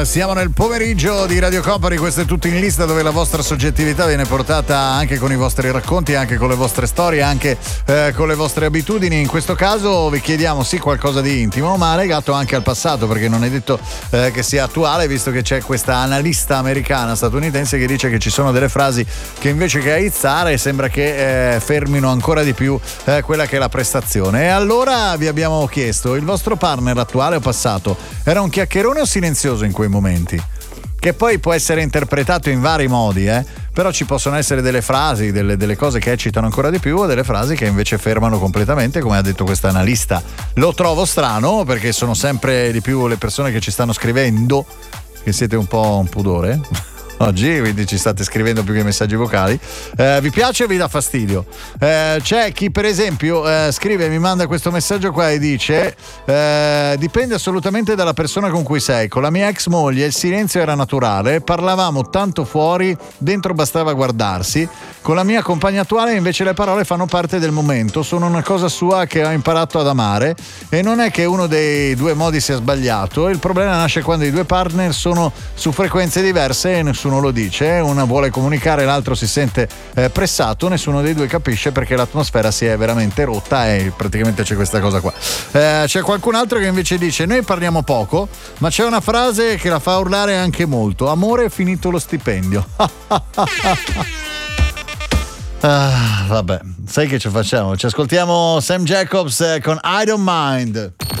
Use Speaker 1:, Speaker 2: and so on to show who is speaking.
Speaker 1: Siamo nel pomeriggio di Radio Company, questo è tutto in lista, dove la vostra soggettività viene portata anche con i vostri racconti, anche con le vostre storie, anche con le vostre abitudini. In questo caso vi chiediamo sì qualcosa di intimo, ma legato anche al passato, perché non è detto che sia attuale, visto che c'è questa analista americana statunitense che dice che ci sono delle frasi che invece che aizzare sembra che fermino ancora di più quella che è la prestazione. E allora vi abbiamo chiesto: il vostro partner attuale o passato era un chiacchierone o silenzioso in quei momenti? Che poi può essere interpretato in vari modi, però ci possono essere delle frasi, delle cose che eccitano ancora di più, o delle frasi che invece fermano completamente, come ha detto questa analista. Lo trovo strano, perché sono sempre di più le persone che ci stanno scrivendo, che siete un po' un pudore oggi, quindi ci state scrivendo più che messaggi vocali. Vi piace o vi dà fastidio? C'è chi per esempio scrive, mi manda questo messaggio qua e dice dipende assolutamente dalla persona con cui sei. Con la mia ex moglie il silenzio era naturale, parlavamo tanto fuori, dentro bastava guardarsi. Con la mia compagna attuale invece le parole fanno parte del momento, sono una cosa sua che ho imparato ad amare, e non è che uno dei due modi sia sbagliato. Il problema nasce quando i due partner sono su frequenze diverse e nessuno lo dice. Una vuole comunicare, l'altro si sente pressato, nessuno dei due capisce perché l'atmosfera si è veramente rotta, e praticamente c'è questa cosa qua. C'è qualcun altro che invece dice: noi parliamo poco, ma c'è una frase che la fa urlare anche molto: amore, è finito lo stipendio. Vabbè, sai che ci facciamo? Ci ascoltiamo Sam Jacobs con I Don't Mind.